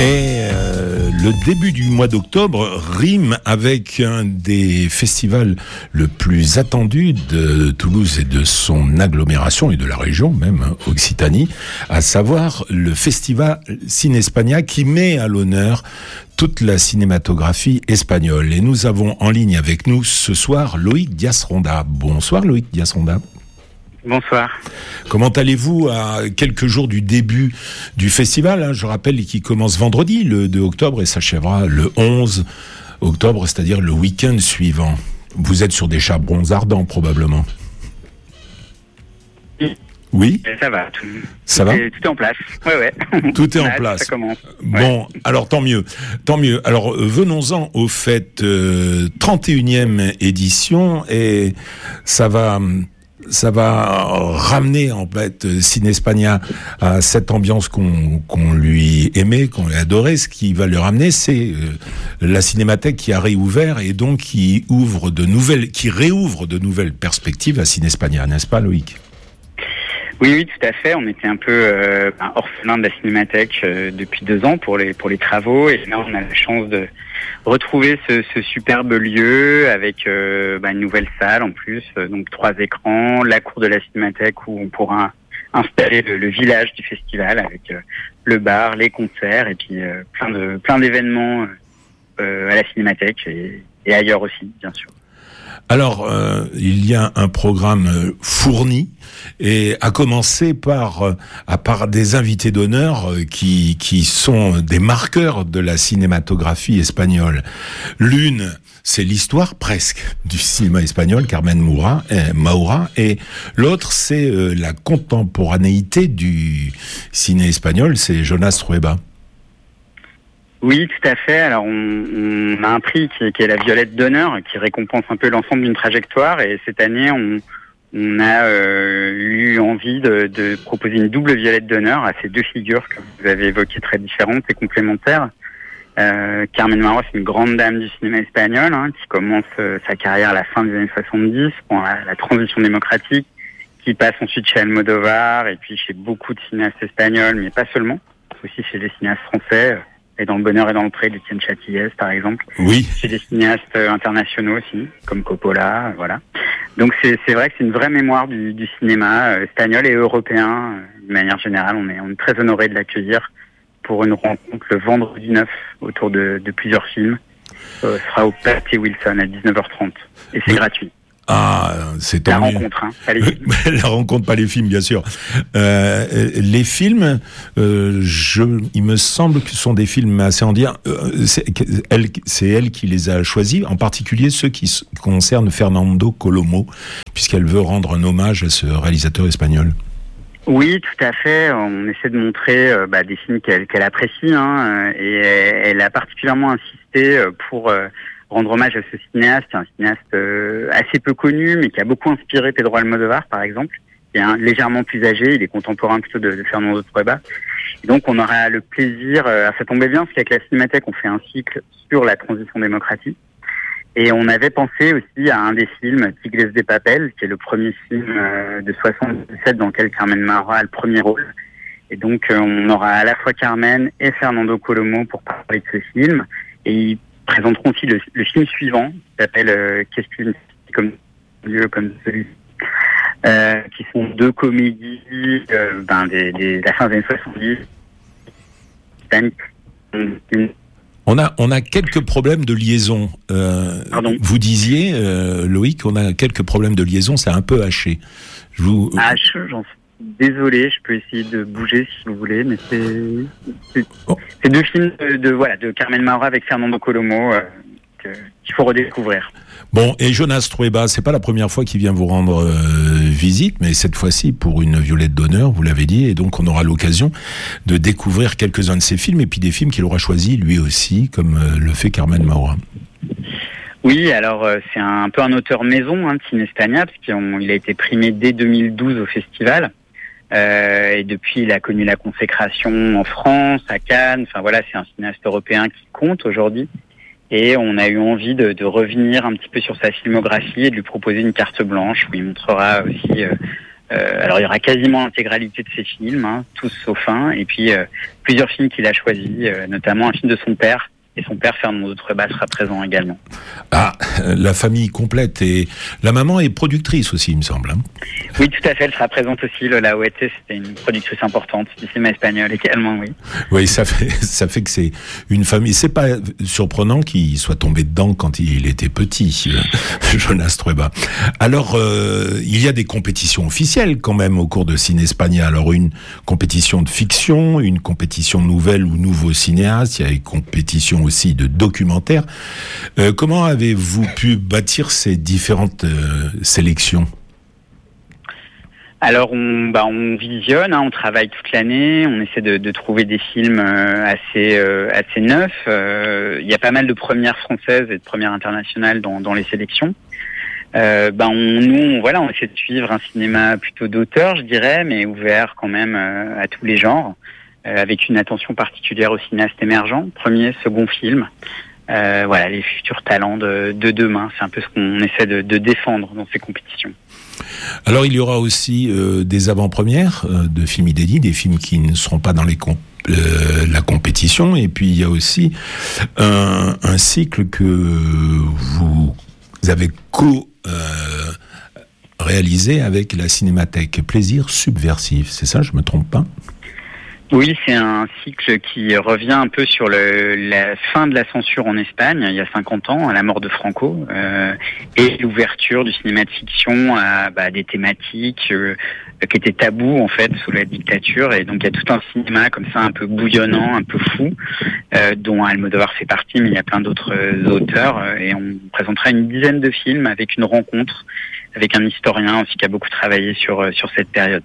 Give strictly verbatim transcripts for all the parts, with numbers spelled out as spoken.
Et euh, le début du mois d'octobre rime avec un des festivals le plus attendu de Toulouse et de son agglomération et de la région même, hein, Occitanie, à savoir le Festival Cinespania qui met à l'honneur toute la cinématographie espagnole. Et nous avons en ligne avec nous ce soir Loïc Diaz-Ronda. Bonsoir Loïc Diaz-Ronda. Bonsoir. Comment allez-vous à quelques jours du début du festival, hein, je rappelle qu'il commence vendredi, le deux octobre, et s'achèvera le onze octobre, c'est-à-dire le week-end suivant. Vous êtes sur des charbons ardents, probablement. Oui. Ça va. Tout, ça tout va est, Tout est en place. Ouais, ouais. Tout est en Là, place. Ça commence. Bon, ouais. alors tant mieux. Tant mieux. Alors venons-en au fait euh, trente et unième édition, et ça va... Ça va ramener en fait Cinespania à cette ambiance qu'on, qu'on lui aimait, qu'on lui adorait. Ce qui va le ramener, c'est euh, la Cinémathèque qui a réouvert et donc qui ouvre de nouvelles, qui réouvre de nouvelles perspectives à Cinespania, n'est-ce pas, Loïc ? Oui, oui, tout à fait. On était un peu euh, orphelin de la Cinémathèque euh, depuis deux ans pour les pour les travaux, et là on a la chance de retrouver ce, ce superbe lieu avec euh, bah, une nouvelle salle en plus, euh, donc trois écrans, la cour de la Cinémathèque où on pourra installer le, le village du festival avec euh, le bar, les concerts et puis euh, plein de plein d'événements euh, à la Cinémathèque et, et ailleurs aussi, bien sûr. Alors, euh, il y a un programme fourni, et à commencer par, euh, à par des invités d'honneur euh, qui, qui sont des marqueurs de la cinématographie espagnole. L'une, c'est l'histoire presque du cinéma espagnol, Carmen Maura, euh, Maura, et l'autre, c'est euh, la contemporanéité du ciné espagnol, c'est Jonas Trueba. Oui, tout à fait. Alors, on, on a un prix qui est, qui est la Violette d'honneur, qui récompense un peu l'ensemble d'une trajectoire. Et cette année, on, on a euh, eu envie de, de proposer une double Violette d'honneur à ces deux figures que vous avez évoquées, très différentes et complémentaires. Euh, Carmen Maura, c'est une grande dame du cinéma espagnol, hein, qui commence euh, sa carrière à la fin des années soixante-dix, pendant la, la transition démocratique, qui passe ensuite chez Almodovar et puis chez beaucoup de cinéastes espagnols, mais pas seulement, aussi chez des cinéastes français. Et dans Le Bonheur et dans le Pré d'Étienne Châtillès, par exemple. Oui. Chez des cinéastes internationaux aussi, comme Coppola, voilà. Donc c'est, c'est vrai que c'est une vraie mémoire du, du cinéma euh, espagnol et européen. Euh, de manière générale, on est, on est très honorés de l'accueillir pour une rencontre le vendredi neuf autour de, de plusieurs films. Euh, ce sera au Patty Wilson à dix-neuf heures trente. Et c'est oui. gratuit. Ah, c'est la tant mieux. rencontre, hein, pas les films. La rencontre, pas les films, bien sûr. Euh, les films, euh, je, il me semble que ce sont des films assez endiens. Euh, c'est, elle, c'est elle qui les a choisis, en particulier ceux qui concernent Fernando Colomo, puisqu'elle veut rendre un hommage à ce réalisateur espagnol. Oui, tout à fait. On essaie de montrer euh, bah, des films qu'elle, qu'elle apprécie, hein, et elle, elle a particulièrement insisté pour euh, rendre hommage à ce cinéaste, un cinéaste euh, assez peu connu, mais qui a beaucoup inspiré Pedro Almodovar, par exemple, qui est un, légèrement plus âgé, il est contemporain plutôt de, de Fernando Trueba. Et donc on aura le plaisir, euh, ça tombait bien, parce qu'avec la Cinémathèque, on fait un cycle sur la transition démocratique. Et on avait pensé aussi à un des films, Tigres de Papel, qui est le premier film euh, de soixante-dix-sept dans lequel Carmen Maura a le premier rôle. Et donc euh, on aura à la fois Carmen et Fernando Colomo pour parler de ce film. Et ils présenteront aussi le, le film suivant, qui s'appelle euh, Qu'est-ce qu'une comme lieu comme celui euh, qui sont deux comédies euh, ben, des, des, de la fin des années soixante-dix. On a, on a quelques problèmes de liaison. Euh, Pardon. Vous disiez, euh, Loïc, on a quelques problèmes de liaison, c'est un peu haché. Je vous... Ah, je, j'en suis désolé, je peux essayer de bouger si vous voulez, mais c'est, c'est, oh. c'est deux films de, de, voilà, de Carmen Maura avec Fernando Colomo euh, que, qu'il faut redécouvrir. Bon, et Jonas Trueba, c'est pas la première fois qu'il vient vous rendre euh, visite, mais cette fois-ci pour une Violette d'honneur, vous l'avez dit, et donc on aura l'occasion de découvrir quelques-uns de ses films, et puis des films qu'il aura choisis lui aussi, comme euh, le fait Carmen Maura. Oui, alors euh, c'est un, un peu un auteur maison hein, de Cinespania, parce qu'il a été primé dès deux mille douze au festival, euh, et depuis il a connu la consécration en France, à Cannes, enfin voilà, c'est un cinéaste européen qui compte aujourd'hui. Et on a eu envie de, de revenir un petit peu sur sa filmographie et de lui proposer une carte blanche où il montrera aussi euh, Euh, alors il y aura quasiment l'intégralité de ses films, hein, tous sauf un, et puis euh, plusieurs films qu'il a choisis, euh, notamment un film de son père. Et son père, Fernando de Trueba, sera présent également. Ah, la famille complète. Et la maman est productrice aussi, il me semble. Hein. Oui, tout à fait. Elle sera présente aussi. Lola Huete, c'était une productrice importante du cinéma espagnol également, oui. Oui, ça fait, ça fait que c'est une famille. C'est pas surprenant qu'il soit tombé dedans quand il était petit, Jonas Trueba. Alors, euh, il y a des compétitions officielles quand même au cours de Ciné España. Alors, une compétition de fiction, une compétition de nouvelles ou nouveaux cinéastes. Il y a une compétition aussi de documentaires. Euh, comment avez-vous pu bâtir ces différentes euh, sélections ? Alors on, bah, on visionne, hein, on travaille toute l'année, on essaie de, de trouver des films euh, assez euh, assez neufs. Euh, il y a pas mal de premières françaises et de premières internationales dans, dans les sélections. Euh, bah, on, nous, on, voilà, on essaie de suivre un cinéma plutôt d'auteur, je dirais, mais ouvert quand même euh, à tous les genres. Euh, avec une attention particulière aux cinéastes émergents, premier, second film. Euh, voilà, les futurs talents de, de demain, c'est un peu ce qu'on essaie de, de défendre dans ces compétitions. Alors il y aura aussi euh, des avant-premières euh, de films inédits, des films qui ne seront pas dans les comp- euh, la compétition, et puis il y a aussi un, un cycle que vous avez co- euh, réalisé avec la Cinémathèque, Plaisir subversif, c'est ça, je me trompe pas ? Oui, c'est un cycle qui revient un peu sur le, la fin de la censure en Espagne, il y a cinquante ans, à la mort de Franco, euh, et l'ouverture du cinéma de fiction à bah, des thématiques euh, qui étaient tabous en fait sous la dictature. Et donc il y a tout un cinéma comme ça un peu bouillonnant, un peu fou, euh, dont Almodovar fait partie, mais il y a plein d'autres euh, auteurs. Euh, et on présentera une dizaine de films avec une rencontre avec un historien aussi qui a beaucoup travaillé sur euh, sur cette période.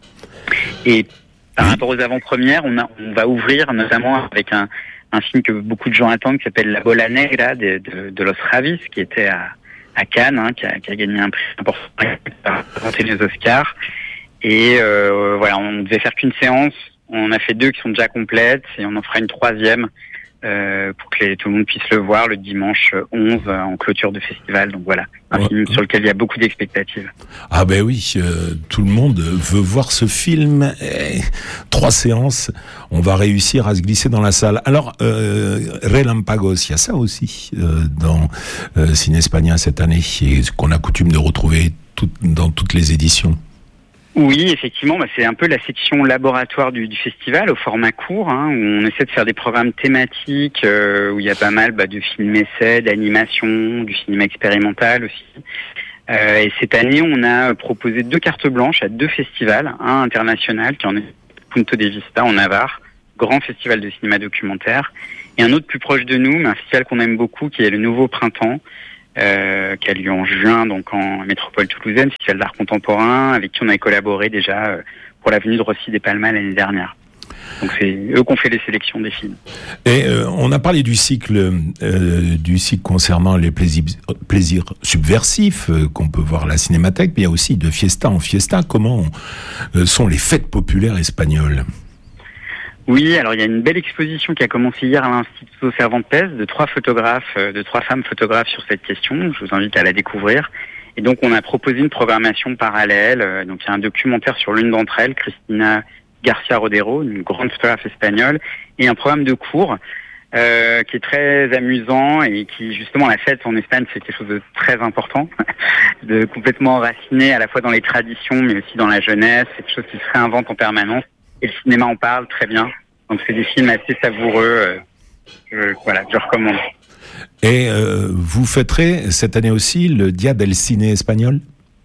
Et par rapport aux avant-premières, on, a, on va ouvrir notamment avec un, un film que beaucoup de gens attendent qui s'appelle La Bola Negra de, de, de Los Ravis, qui était à, à Cannes, hein, qui, a, qui a gagné un prix important par présenter les Oscars. Et euh, voilà, on ne devait faire qu'une séance. On a fait deux qui sont déjà complètes et on en fera une troisième euh, pour que les, tout le monde puisse le voir le dimanche onze euh, en clôture de festival. Donc voilà, un ouais. film sur lequel il y a beaucoup d'expectatives. Ah ben oui, euh, tout le monde veut voir ce film. Et trois séances, on va réussir à se glisser dans la salle. Alors, euh, Relampagos, il y a ça aussi euh, dans euh, Ciné España cette année, et qu'on a coutume de retrouver tout, dans toutes les éditions. Oui, effectivement, bah c'est un peu la section laboratoire du, du festival au format court, hein, où on essaie de faire des programmes thématiques, euh, où il y a pas mal bah, de films essais, d'animation, du cinéma expérimental aussi. Euh, et cette année, on a proposé deux cartes blanches à deux festivals, un international qui en est Punto de Vista en Navarre, grand festival de cinéma documentaire, et un autre plus proche de nous, mais un festival qu'on aime beaucoup, qui est le Nouveau Printemps, Euh, qui a lieu en juin, donc en métropole toulousaine, festival d'art contemporain, avec qui on a collaboré déjà euh, pour la venue de Rossi des Palmas l'année dernière. Donc c'est eux qui ont fait les sélections des films. Et euh, on a parlé du cycle, euh, du cycle concernant les plaisirs, plaisirs subversifs euh, qu'on peut voir à la Cinémathèque, mais il y a aussi de fiesta en fiesta. Comment euh, sont les fêtes populaires espagnoles ? Oui, alors il y a une belle exposition qui a commencé hier à l'Instituto Cervantes de trois photographes, de trois femmes photographes sur cette question. Je vous invite à la découvrir. Et donc on a proposé une programmation parallèle. Donc il y a un documentaire sur l'une d'entre elles, Cristina Garcia Rodero, une grande photographe espagnole, et un programme de cours euh, qui est très amusant et qui justement la fête en Espagne c'est quelque chose de très important, de complètement enraciné à la fois dans les traditions mais aussi dans la jeunesse. C'est quelque chose qui se réinvente en permanence. Et le cinéma en parle très bien. Donc c'est des films assez savoureux. Euh, je, voilà, je recommande. Et euh, vous fêterez cette année aussi le Dia del Cine Espagnol ?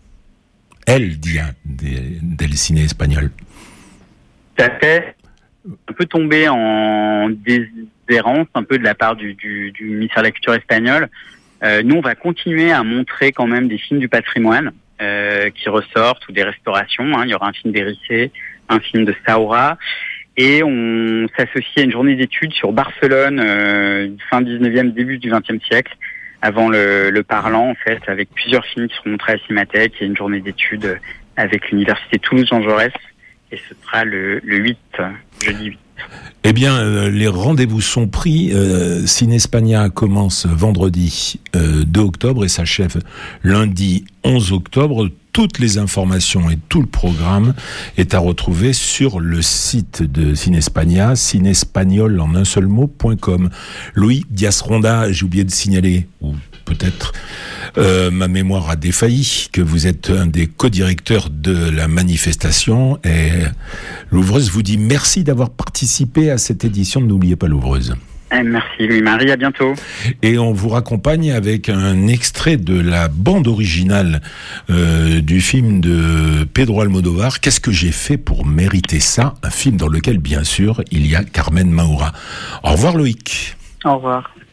El Dia del Cine Espagnol. Ça fait un peu tomber en déshérence un peu de la part du, du, du ministère de la Culture espagnol. Euh, nous, on va continuer à montrer quand même des films du patrimoine euh, qui ressortent ou des restaurations. Hein. Il y aura un film d'Éricé, un film de Saura, et on s'associe à une journée d'études sur Barcelone, euh, fin dix-neuvième, début du vingtième siècle, avant le, le parlant, en fait, avec plusieurs films qui seront montrés à la Cinémathèque. Il y a une journée d'études avec l'université Toulouse-Jean Jaurès, et ce sera le, le huit, jeudi huit. Eh bien, euh, les rendez-vous sont pris. Euh, Ciné España commence vendredi euh, deux octobre et s'achève lundi onze octobre. toutes les informations et tout le programme est à retrouver sur le site de Cinespania, cinespagnol en un seul mot, point com. Loïc Diaz-Ronda, j'ai oublié de signaler, ou peut-être euh, ma mémoire a défailli, que vous êtes un des co-directeurs de la manifestation, et l'Ouvreuse vous dit merci d'avoir participé à cette édition de N'oubliez pas l'Ouvreuse. Merci Louis-Marie, à bientôt. Et on vous raccompagne avec un extrait de la bande originale euh, du film de Pedro Almodóvar, Qu'est-ce que j'ai fait pour mériter ça? Un film dans lequel, bien sûr, il y a Carmen Maura. Au revoir Loïc. Au revoir.